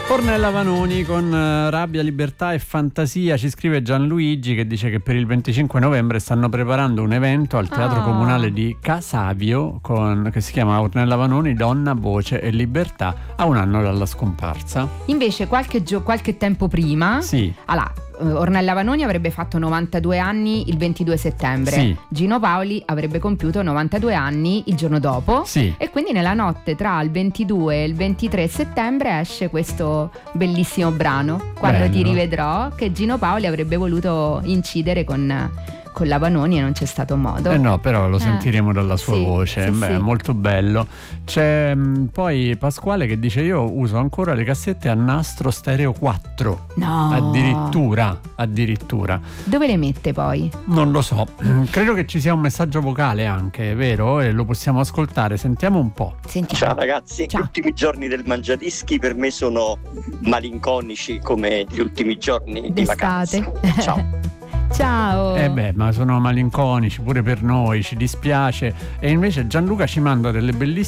Ornella Vanoni con Rabbia, Libertà e Fantasia. Ci scrive Gianluigi che dice che per il 25 novembre stanno preparando un evento al Teatro Comunale di Casavio che si chiama Ornella Vanoni, Donna, Voce e Libertà, a un anno dalla scomparsa. Invece qualche tempo prima, sì. Ornella Vanoni avrebbe fatto 92 anni il 22 settembre, sì. Gino Paoli avrebbe compiuto 92 anni il giorno dopo, sì. E quindi nella notte tra il 22 e il 23 settembre esce questo bellissimo brano, Quando Bello. ti rivedrò, che Gino Paoli avrebbe voluto incidere con la Vanoni e non c'è stato modo. No, però lo sentiremo dalla sua voce. Sì, sì. Molto bello. C'è poi Pasquale che dice: io uso ancora le cassette a nastro stereo 4. No. Addirittura. Dove le mette poi? Non lo so. Credo che ci sia un messaggio vocale anche, vero? E lo possiamo ascoltare. Sentiamo un po'. Sentiamo. Ciao ragazzi, Ciao. Gli ultimi giorni del Mangiadischi per me sono malinconici come gli ultimi giorni di D'estate. vacanza. Ciao. Ciao. Ma sono malinconici pure per noi, ci dispiace. E invece Gianluca ci manda delle bellissime